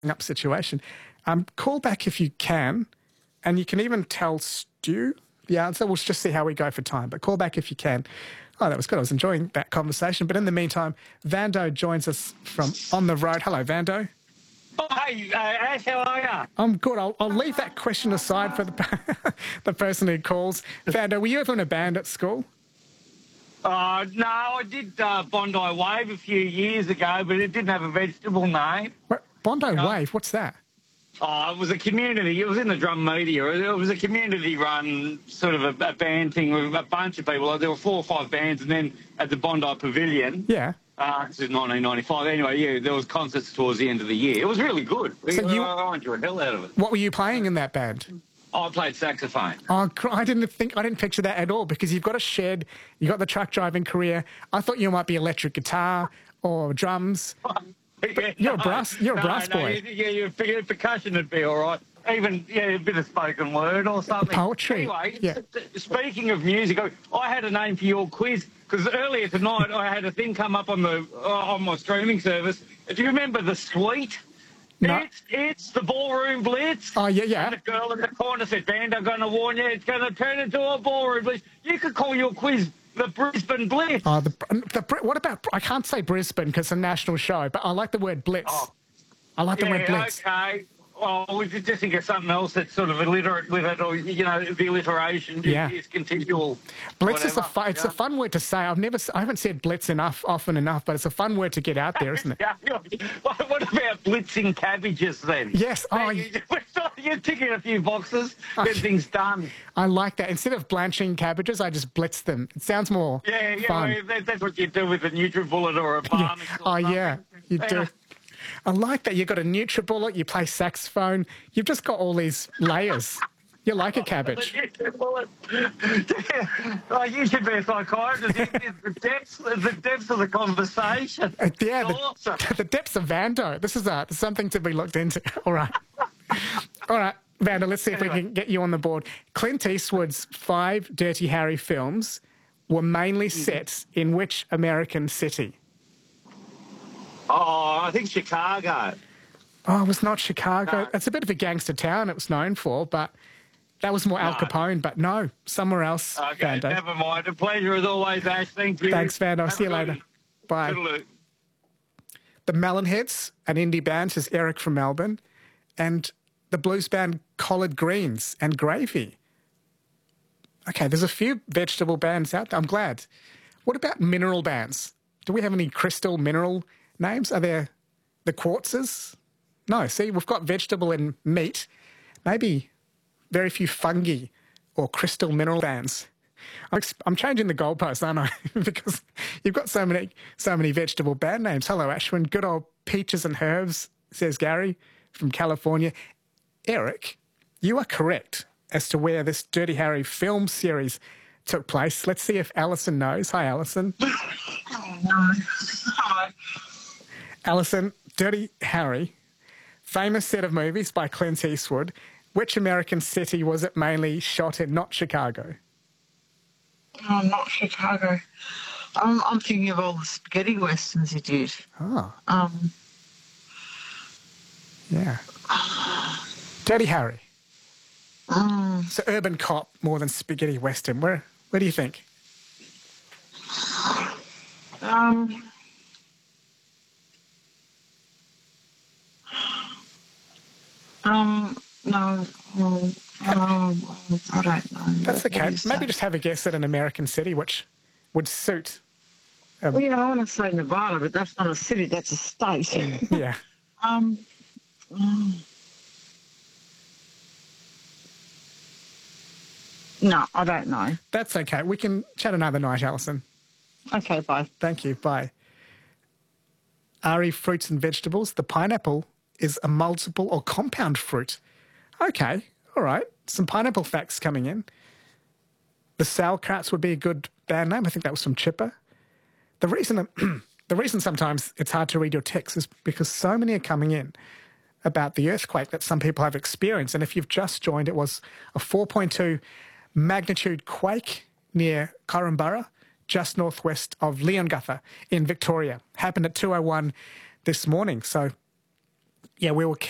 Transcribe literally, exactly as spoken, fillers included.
up situation. Um, call back if you can, and you can even tell Stu the answer. We'll just see how we go for time, but call back if you can. Oh, that was good. I was enjoying that conversation. But in the meantime, Vando joins us from on the road. Hello, Vando. Oh, hey, uh, Ash, how are you? I'm good. I'll, I'll leave that question aside for the, the person who calls. Vando, were you ever in a band at school? Uh, no, I did uh, Bondi Wave a few years ago, but it didn't have a vegetable name. What, Bondi Yeah. Wave? What's that? Oh, it was a community. It was in the drum media. It was a community-run sort of a, a band thing with a bunch of people. There were four or five bands, and then at the Bondi Pavilion. Yeah. Uh, this is nineteen ninety-five. Anyway, yeah, there was concerts towards the end of the year. It was really good. So We- you- I enjoyed the hell out of it. What were you playing in that band? I played saxophone. Oh, cr- I didn't think I didn't picture that at all because you've got a shed, you've got the truck driving career. I thought you might be electric guitar or drums. Yeah, You're a no, brass- you're a no, brass no, boy. Yeah, your per- percussion would be all right. Even yeah, a bit of spoken word or something. Poetry, Anyway, yeah. speaking of music, I I had a name for your quiz because earlier tonight I had a thing come up on the uh, on my streaming service. Do you remember the Suite? No. It's it's the Ballroom Blitz. Oh, yeah, yeah. And the girl in the corner said, "Band, I'm going to warn you, it's going to turn into a Ballroom Blitz." You could call your quiz the Brisbane Blitz. Oh, the, the Br- what about? I can't say Brisbane because it's a national show, but I like the word blitz. Oh. I like the word Yeah, blitz. okay. Well, we could just think of something else that's sort of illiterate with it, or, you know, the alliteration Yeah. is continual. Blitz is a whatever, fun, it's you a fun word to say. I've never, s- I haven't said blitz enough, often enough, but it's a fun word to get out there, isn't it? Yeah. What what about blitzing cabbages then? Yes. Oh, Man, you- You're ticking a few boxes, get things done. I like that. Instead of blanching cabbages, I just blitz them. It sounds more Yeah, yeah, fun. well, that, that's what you do with a NutriBullet or a Yeah. Barmix Oh, or something. yeah, you do. Yeah. I like that. You've got a NutriBullet, you play saxophone. You've just got all these layers. You're like a cabbage. NutriBullet. Oh, you should be a psychiatrist. The depths, the depths of the conversation. Uh, yeah, It's awesome. the, the depths of Vando. This is uh, something to be looked into. All right. All right, Vando, let's see if we Anyway. can get you on the board. Clint Eastwood's five Dirty Harry films were mainly set in which American city? Oh, I think Chicago. Oh, it was not Chicago. No. It's a bit of a gangster town it was known for, but that was more Al No. Capone. But no, somewhere else, Okay, Vando. never mind. A pleasure as always, Ash. Thank you. Thanks, Vando. Have See you a later. good- Bye. Toodaloo. The Melonheads, an indie band, says Eric from Melbourne, and the blues band Collard Greens and Gravy. Okay, there's a few vegetable bands out there. I'm glad. What about mineral bands? Do we have any crystal mineral names? Are there the Quartzes? No, see, we've got vegetable and meat. Maybe very few fungi or crystal mineral bands. I'm ex- I'm changing the goalposts, aren't I? Because you've got so many, so many vegetable band names. Hello, Ashwin. Good old peaches and herbs, says Gary from California. Eric, you are correct as to where this Dirty Harry film series took place. Let's see if Alison knows. Hi, Alison. Hi. Alison, Dirty Harry, famous set of movies by Clint Eastwood. Which American city was it mainly shot in? Not Chicago. Oh, not Chicago. Um, I'm thinking of all the spaghetti westerns he did. Oh, Um, yeah. Dirty Harry. mm, So urban cop more than spaghetti western. Where where do you think? um, um, no, um, um, I don't know. That's What okay. is Maybe that? just have a guess at an American city which would suit. Well, yeah, I want to say Nevada, but that's not a city, that's a state. Yeah. um, mm. No, I don't know. That's okay. We can chat another night, Alison. Okay, bye. Thank you. Bye. Ari fruits and vegetables. The pineapple is a multiple or compound fruit. Okay. All right. Some pineapple facts coming in. The Sauerkrauts would be a good band name. I think that was from Chipper. The reason the reason sometimes it's hard to read your text is because so many are coming in about the earthquake that some people have experienced. And if you've just joined, it was a four point two magnitude quake near Korumburra, just northwest of Leongatha in Victoria. Happened at two oh one this morning. So, yeah, we were